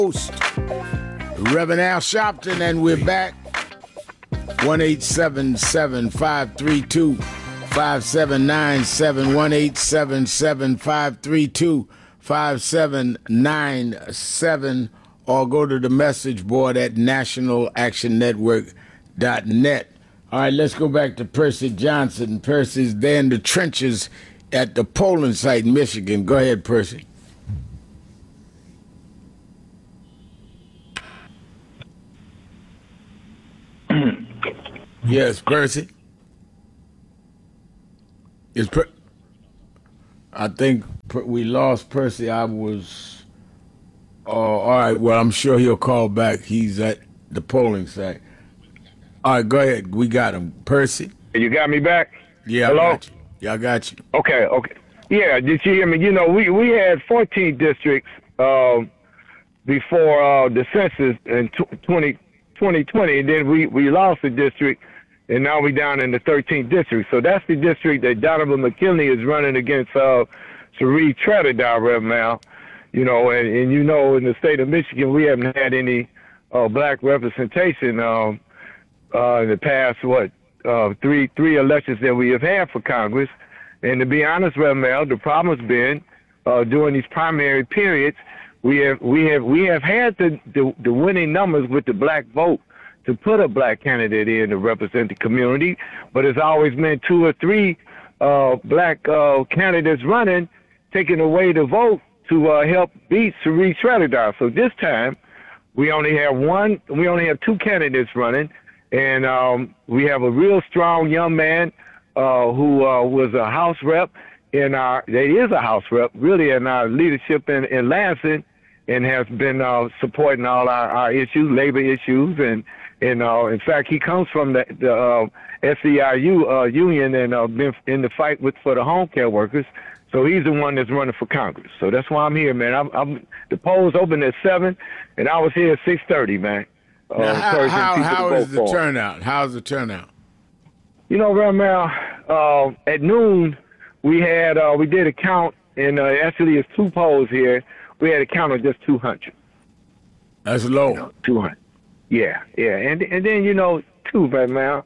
host, Reverend Al Sharpton, and we're back. 1-877-532-5797, 1-877-532-5797, or go to the message board at nationalactionnetwork.net. All right, let's go back to Percy Johnson. Percy's there in the trenches at the polling site in Michigan. Go ahead, Percy. Yes, Percy. I think we lost Percy. All right, well, I'm sure he'll call back. He's at the polling site. All right, go ahead. We got him. Percy? You got me back? Yeah, Hello? I got you. Yeah, I got you. Okay. Yeah, did you hear me? You know, we had 14 districts before the census in 2020, and then we lost a district, and now we're down in the 13th district. So that's the district that Donovan McKinley is running against Cherie Treadwell right now. You know, and you know, in the state of Michigan, we haven't had any black representation in the past, three elections that we have had for Congress. And to be honest, Mel, the problem has been during these primary periods, we have had the winning numbers with the black vote to put a black candidate in to represent the community, but it's always been 2 or 3 black candidates running, taking away the vote to help beat Cherie Treadwell. So this time, we only have 2 candidates running, and we have a real strong young man who was a House rep in our leadership in Lansing, and has been supporting all our issues, labor issues, and in fact, he comes from the SEIU union and been in the fight for the home care workers. So he's the one that's running for Congress. So that's why I'm here, man. The polls opened at 7, and I was here at 6:30, man. How is the turnout? How's the turnout? You know, Ramel, at noon we did a count, and actually it's 2 polls here. We had a count of just 200. That's low. You know, 200. Yeah, and then too, Ramel.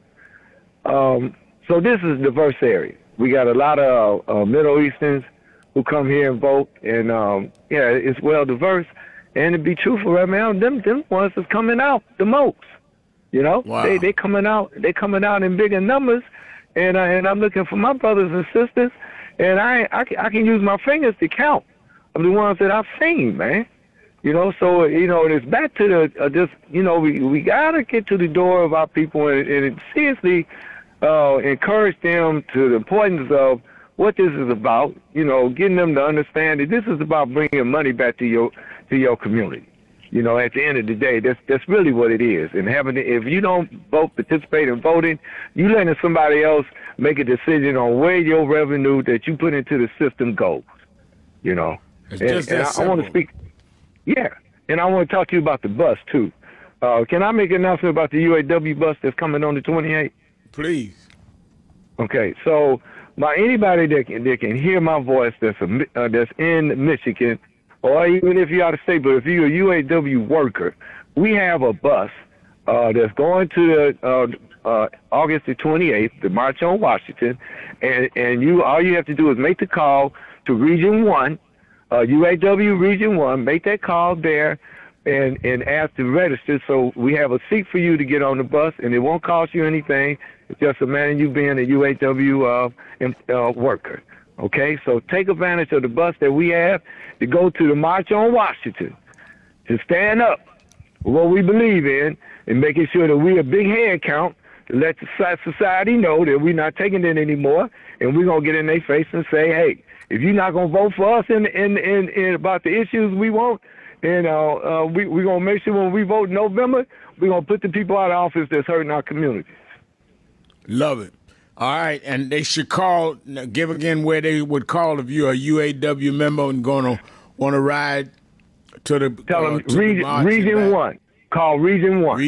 So this is a diverse area. We got a lot of Middle Easterns who come here and vote, and it's well diverse. And to be truthful, Ramel, them ones is coming out the most. You know, wow. they coming out in bigger numbers, and I'm looking for my brothers and sisters, and I can use my fingers to count of the ones that I've seen, man. You know, so it's back to the we gotta get to the door of our people and seriously encourage them to the importance of what this is about. You know, getting them to understand that this is about bringing money back to your community. You know, at the end of the day, that's really what it is. And if you don't participate in voting, you letting somebody else make a decision on where your revenue that you put into the system goes. You know, it's just that simple. I want to speak. Yeah, and I want to talk to you about the bus too. Can I make an announcement about the UAW bus that's coming on the 28th? Please. Okay, so by anybody that can hear my voice that's in Michigan, or even if you're out of state, but if you're a UAW worker, we have a bus that's going to August the 28th, the March on Washington, and all you have to do is make the call to Region 1, UAW Region 1, make that call there, and ask to register. So we have a seat for you to get on the bus, and it won't cost you anything. It's just a matter of you being a UAW worker. Okay, so take advantage of the bus that we have to go to the March on Washington, to stand up for what we believe in, and making sure that we're a big head count to let the society know that we're not taking it anymore, and we're gonna get in their face and say, hey, if you're not gonna vote for us in about the issues we want, and we're gonna make sure when we vote in November, we're gonna put the people out of office that's hurting our communities. Love it. All right, and they should call. Give again where they would call if you're a UAW member and want to ride to the. Tell them Region 1. Call Region 1.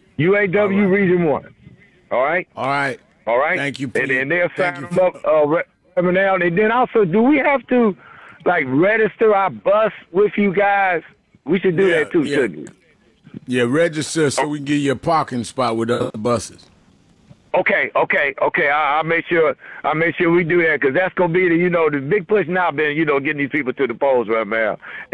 UAW right. Region 1. All right. All right. Thank you. And they'll sign them up, Reverend Al. And then also, do we have to register our bus with you guys We should do that too, yeah. shouldn't we? Yeah, register so we can give you a parking spot with other buses. Okay. I'll make sure we do that, because that's gonna be the big push now. Been getting these people to the polls right now.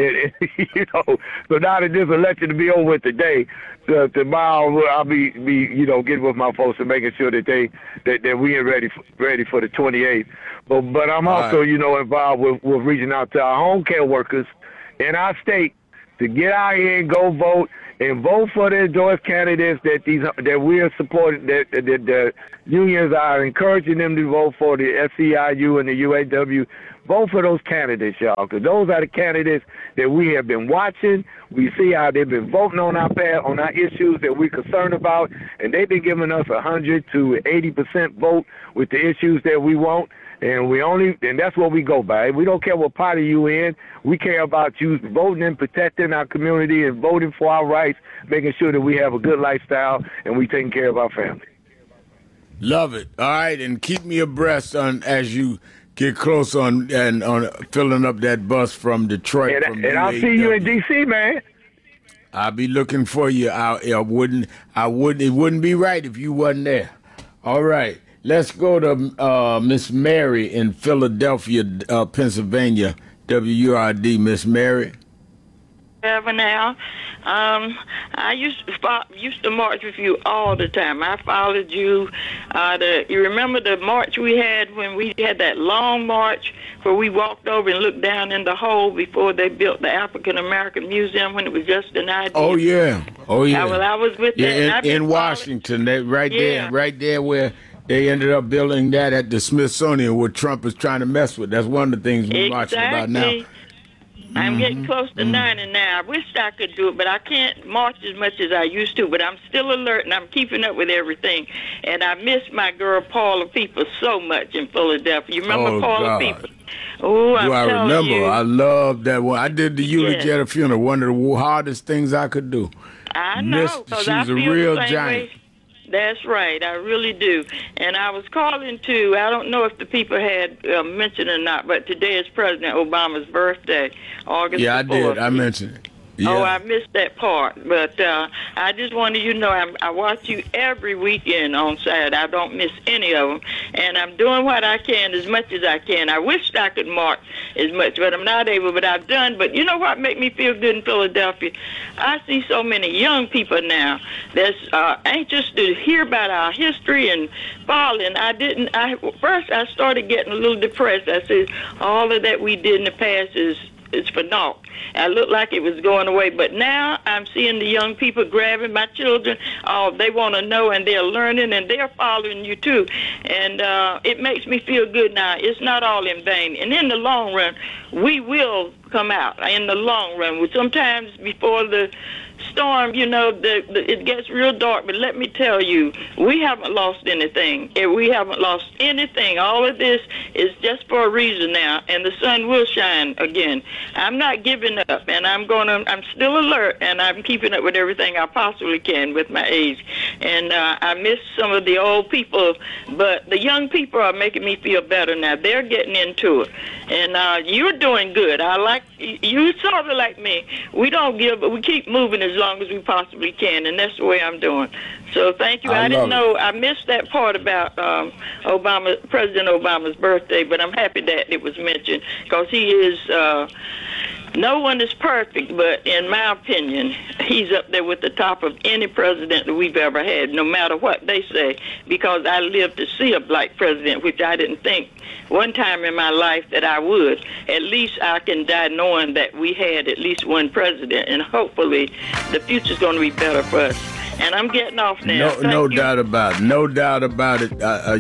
So now that this election to be over with today, tomorrow I'll be getting with my folks and making sure that that we are ready for the 28th. But I'm also involved with reaching out to our home care workers in our state to get out here and go vote. And vote for the endorsed candidates that we are supporting, that the unions are encouraging them to vote for, the SEIU and the UAW. Vote for those candidates, y'all, because those are the candidates that we have been watching. We see how they've been voting on our issues that we're concerned about, and they've been giving us 100 to 80% vote with the issues that we want. And that's what we go by. We don't care what party you in. We care about you voting and protecting our community and voting for our rights, making sure that we have a good lifestyle and we taking care of our family. Love it. All right, and keep me abreast on as you get close on filling up that bus from Detroit. And I'll see you in D.C., man. I'll be looking for you. It wouldn't be right if you wasn't there. All right. Let's go to Miss Mary in Philadelphia, Pennsylvania, WURD. Miss Mary. Now, I used to march with you all the time. I followed you. You remember the march we had when we had that long march where we walked over and looked down in the hole before they built the African American Museum when it was just an idea? Oh yeah. I was with that. In Washington, right there where they ended up building that at the Smithsonian, where Trump is trying to mess with. That's one of the things we're marching about now. I'm getting close to 90 now. I wish I could do it, but I can't march as much as I used to. But I'm still alert, and I'm keeping up with everything. And I miss my girl Paula People so much in Philadelphia. You remember Paula People? Oh, I remember. You. I love that one. I did the eulogy at a funeral. One of the hardest things I could do. I know. She was a real giant. That's right, I really do. And I was calling to, I don't know if the people had mentioned or not, but today is President Obama's birthday, August 4th. Yeah, I did. I mentioned it. Yeah. Oh, I missed that part. But I just wanted you to know I watch you every weekend on Saturday. I don't miss any of them. And I'm doing what I can as much as I can. I wish I could march as much, but I'm not able. But I've done. But you know what makes me feel good in Philadelphia? I see so many young people now that's anxious to hear about our history and following. First I started getting a little depressed. I said, all of that we did in the past is for naught. I looked like it was going away, but now I'm seeing the young people grabbing my children. They want to know, and they're learning, and they're following you too. And it makes me feel good now. It's not all in vain. And in the long run, we will come out. In the long run, sometimes before the storm, it gets real dark, but let me tell you, we haven't lost anything. We haven't lost anything. All of this is just for a reason now, and the sun will shine again. I'm not giving up, and I'm still alert, and I'm keeping up with everything I possibly can with my age. And I miss some of the old people, but the young people are making me feel better now. They're getting into it. And you're doing good. You sort of like me. We don't give, but we keep moving as long as we possibly can, and that's the way I'm doing. So thank you. I didn't know. I missed that part about President Obama's birthday, but I'm happy that it was mentioned because he is. No one is perfect, but in my opinion, he's up there with the top of any president that we've ever had, no matter what they say, because I lived to see a black president, which I didn't think one time in my life that I would. At least I can die knowing that we had at least one president, and hopefully the future's going to be better for us. And I'm getting off now. No doubt about it. No doubt about it.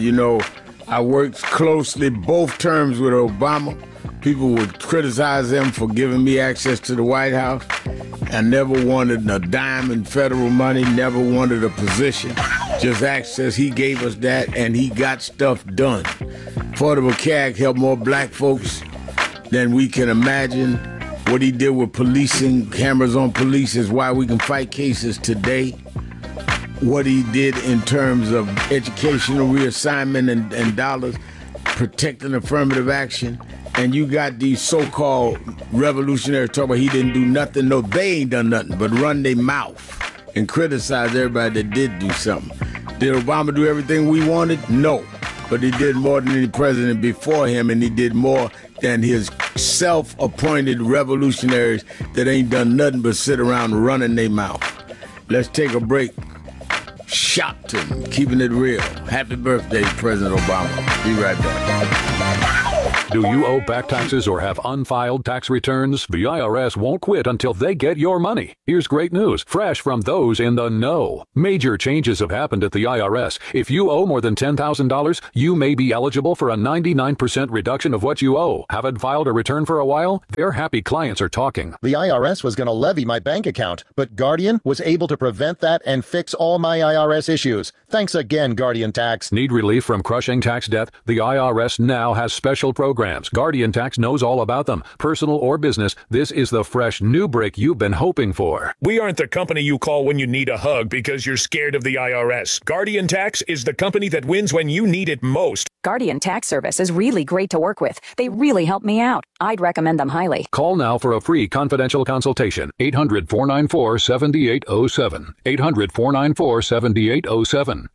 I worked closely both terms with Obama. People would criticize him for giving me access to the White House. I never wanted a dime in federal money, never wanted a position, just access. He gave us that, and he got stuff done. Affordable Care Act helped more black folks than we can imagine. What he did with policing, cameras on police, is why we can fight cases today. What he did in terms of educational reassignment and dollars, protecting affirmative action, And you got these so-called revolutionaries talking about he didn't do nothing. No, they ain't done nothing but run their mouth and criticize everybody that did do something. Did Obama do everything we wanted? No. But he did more than any president before him, and he did more than his self-appointed revolutionaries that ain't done nothing but sit around running their mouth. Let's take a break. Shout to him, keeping it real. Happy birthday, President Obama. Be right back. Do you owe back taxes or have unfiled tax returns? The IRS won't quit until they get your money. Here's great news, fresh from those in the know. Major changes have happened at the IRS. If you owe more than $10,000, you may be eligible for a 99% reduction of what you owe. Haven't filed a return for a while? Their happy clients are talking. The IRS was going to levy my bank account, but Guardian was able to prevent that and fix all my IRS issues. Thanks again, Guardian Tax. Need relief from crushing tax debt? The IRS now has special programs. Guardian Tax knows all about them. Personal or business, this is the fresh new break you've been hoping for. We aren't the company you call when you need a hug because you're scared of the IRS. Guardian Tax is the company that wins when you need it most. Guardian Tax Service is really great to work with. They really help me out. I'd recommend them highly. Call now for a free confidential consultation. 800-494-7807. 800-494-7807.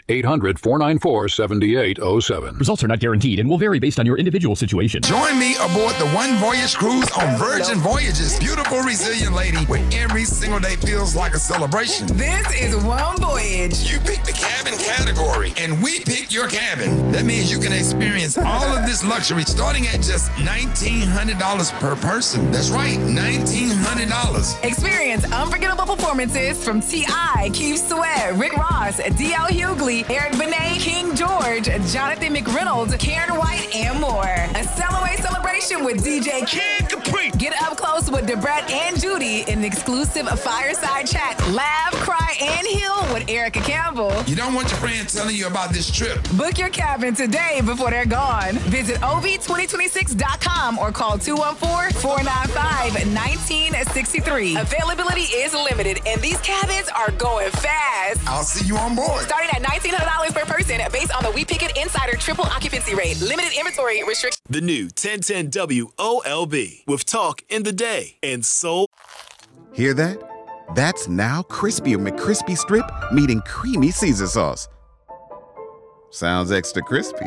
800-494-7807. Results are not guaranteed and will vary based on your individual situation. Join me aboard the One Voyage Cruise on Virgin Voyages. Beautiful, resilient lady where every single day feels like a celebration. This is One Voyage. You pick the cabin category and we pick your cabin. That means you can experience all of this luxury starting at just $1,900 per person. That's right, $1,900. Experience unforgettable performances from T.I., Keith Sweat, Rick Ross, D.L. Hughley, Eric Benet, King George, Jonathan McReynolds, Karen White, and more. A Cellaway celebration with DJ Kid Capri. Get up close with Debrett and Judy in an exclusive fireside chat. Laugh, cry, and heal with Erica Campbell. You don't want your friends telling you about this trip. Book your cabin today before they're gone. Visit OV2026.com or call 214-495-1963. Availability is limited and these cabins are going fast. I'll see you on board. Starting at $1,900 per person based on the We Pick It Insider triple occupancy rate. Limited inventory restrictions. The new 1010 WOLB with talk in the day and soul. Hear that? That's now Crispy McCrispy Strip meeting Creamy Caesar Sauce. Sounds extra crispy.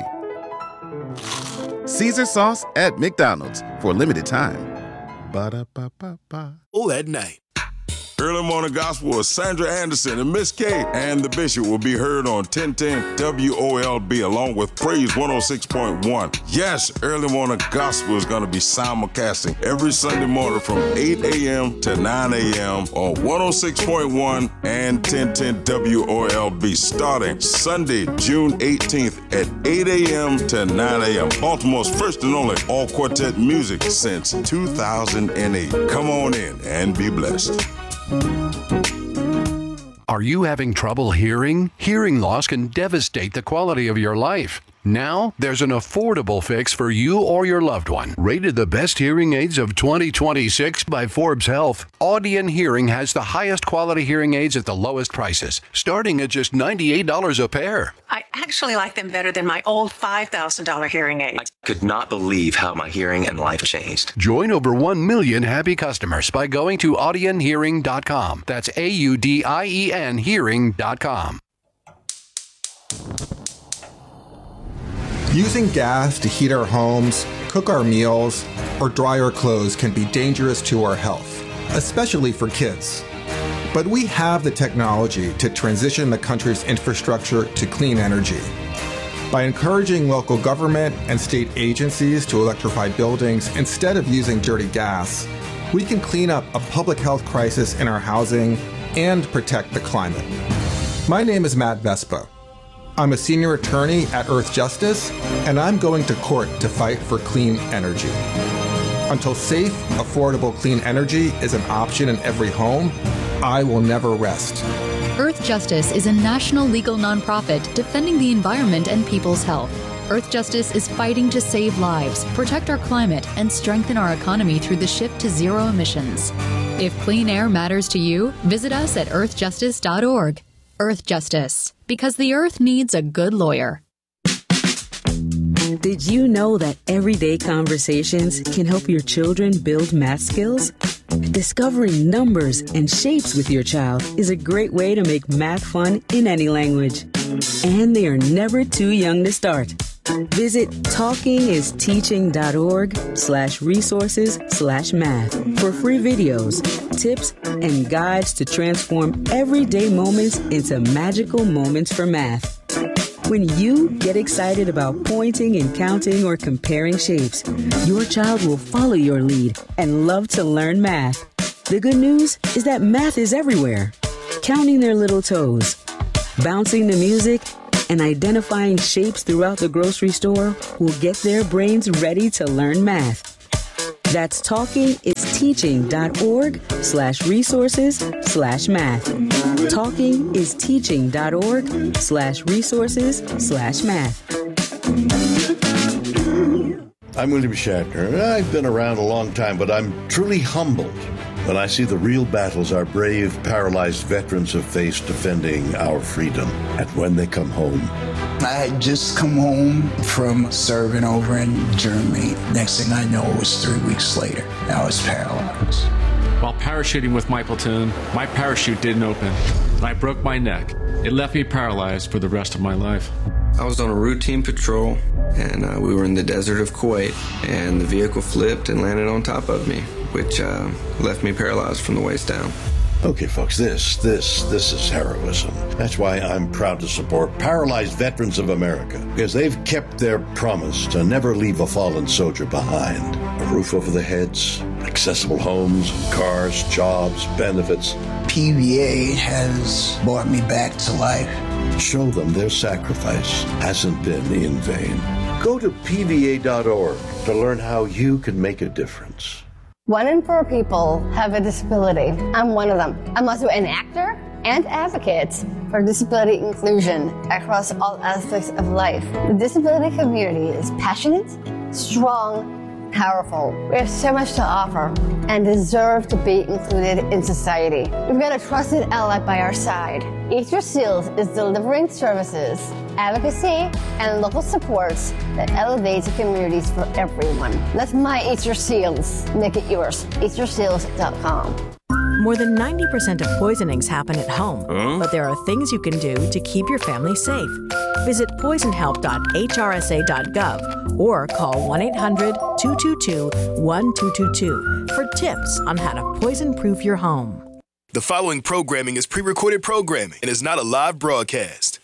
Caesar Sauce at McDonald's for a limited time. Ba-da-ba-ba-ba. All at night. Early Morning Gospel with Sandra Anderson and Miss K and the Bishop will be heard on 1010 WOLB along with Praise 106.1. Yes, Early Morning Gospel is going to be simulcasting every Sunday morning from 8 a.m. to 9 a.m. on 106.1 and 1010 WOLB starting Sunday, June 18th at 8 a.m. to 9 a.m. Baltimore's first and only all-quartet music since 2008. Come on in and be blessed. Are you having trouble hearing? Hearing loss can devastate the quality of your life. Now, there's an affordable fix for you or your loved one. Rated the best hearing aids of 2026 by Forbes Health, Audion Hearing has the highest quality hearing aids at the lowest prices, starting at just $98 a pair. I actually like them better than my old $5,000 hearing aids. I could not believe how my hearing and life changed. Join over 1 million happy customers by going to audionhearing.com. That's AUDIEN hearing.com. Using gas to heat our homes, cook our meals, or dry our clothes can be dangerous to our health, especially for kids. But we have the technology to transition the country's infrastructure to clean energy. By encouraging local government and state agencies to electrify buildings instead of using dirty gas, we can clean up a public health crisis in our housing and protect the climate. My name is Matt Vespa. I'm a senior attorney at Earth Justice, and I'm going to court to fight for clean energy. Until safe, affordable clean energy is an option in every home, I will never rest. Earth Justice is a national legal nonprofit defending the environment and people's health. Earth Justice is fighting to save lives, protect our climate, and strengthen our economy through the shift to zero emissions. If clean air matters to you, visit us at earthjustice.org. Earth Justice, because the earth needs a good lawyer. Did you know that everyday conversations can help your children build math skills? Discovering numbers and shapes with your child is a great way to make math fun in any language. And they are never too young to start. Visit talkingisteaching.org/resources/math for free videos, tips, and guides to transform everyday moments into magical moments for math. When you get excited about pointing and counting or comparing shapes, your child will follow your lead and love to learn math. The good news is that math is everywhere. Counting their little toes, bouncing the music, and identifying shapes throughout the grocery store will get their brains ready to learn math. That's talkingisteaching.org/resources/math. talkingisteaching.org/resources/math. I'm William Shatner. I've been around a long time, but I'm truly humbled when I see the real battles our brave, paralyzed veterans have faced defending our freedom. And when they come home, I had just come home from serving over in Germany. Next thing I know, it was 3 weeks later. I was paralyzed. While parachuting with my platoon, my parachute didn't open, and I broke my neck. It left me paralyzed for the rest of my life. I was on a routine patrol, and we were in the desert of Kuwait, and the vehicle flipped and landed on top of me, which left me paralyzed from the waist down. okay, folks, this is heroism. That's why I'm proud to support Paralyzed Veterans of America, because they've kept their promise to never leave a fallen soldier behind. A roof over their heads, accessible homes, cars, jobs, benefits. PVA has brought me back to life. Show them their sacrifice hasn't been in vain. Go to PVA.org to learn how you can make a difference. 1 in 4 people have a disability. I'm one of them. I'm also an actor and advocate for disability inclusion across all aspects of life. The disability community is passionate, strong, powerful. We have so much to offer and deserve to be included in society. We've got a trusted ally by our side. Eat Your Seals is delivering services, advocacy, and local supports that elevate communities for everyone. Let my Eat Your Seals make it yours. EatYourSeals.com. More than 90% of poisonings happen at home, but there are things you can do to keep your family safe. Visit poisonhelp.hrsa.gov or call 1-800-222-1222 for tips on how to poison-proof your home. The following programming is pre-recorded programming and is not a live broadcast.